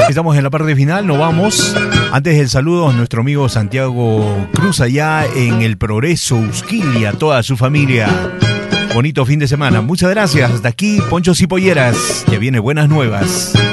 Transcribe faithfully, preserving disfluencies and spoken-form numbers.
Estamos en la parte final, nos vamos. Antes del saludo, nuestro amigo Santiago Cruz allá en El Progreso, Usquili, a toda su familia. Bonito fin de semana. Muchas gracias. Hasta aquí, Ponchos y Polleras. Ya viene Buenas Nuevas.